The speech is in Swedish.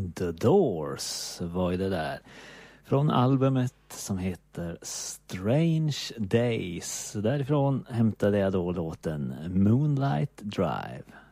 The Doors var ju det där. Från albumet som heter Strange Days. Därifrån hämtade jag då låten Moonlight Drive.